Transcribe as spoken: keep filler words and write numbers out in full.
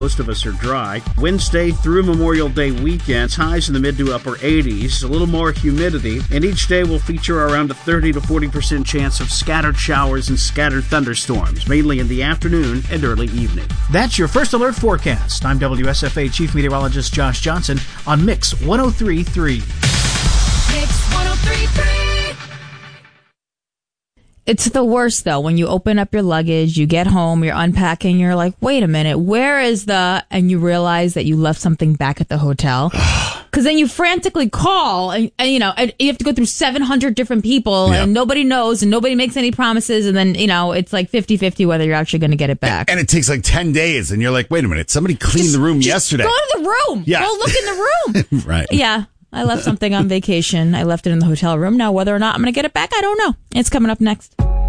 Most of us are dry. Wednesday through Memorial Day weekend, highs in the mid to upper eighties, a little more humidity, and each day will feature around a thirty to forty percent chance of scattered showers and scattered thunderstorms, mainly in the afternoon and early evening. That's your First Alert forecast. I'm W S F A Chief Meteorologist Josh Johnson on Mix one oh three point three. Mix one oh three point three. It's the worst, though, when you open up your luggage, you get home, you're unpacking, you're like, wait a minute, where is the... And you realize that you left something back at the hotel. Because then you frantically call, and, and, you know, and you have to go through seven hundred different people, yeah. and nobody knows, and nobody makes any promises, and then, you know, it's like fifty-fifty whether you're actually going to get it back. And, and it takes like ten days, and you're like, wait a minute, somebody cleaned just, the room just yesterday. Go to the room. Yeah. Go look in the room. Right. Yeah. I left something on vacation. I left it in the hotel room. Now, whether or not I'm going to get it back, I don't know. It's coming up next.